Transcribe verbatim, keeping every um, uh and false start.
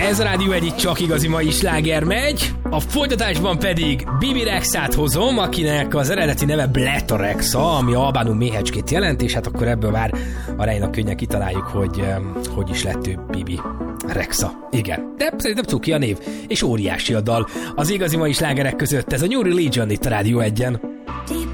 Ez a Rádió egy csak igazi mai sláger megy, a folytatásban pedig Bibi Rexát hozom, akinek az eredeti neve Bleta Rexa, ami albánul méhecskét jelent, és hát akkor ebből már a Rejnak könnyen kitaláljuk, hogy hogy is lett ő Bibi Rexa. Igen, de szerintem cuki a név, és óriási a dal. Az igazi mai slágerek között ez a New Religion itt a Rádió egyen.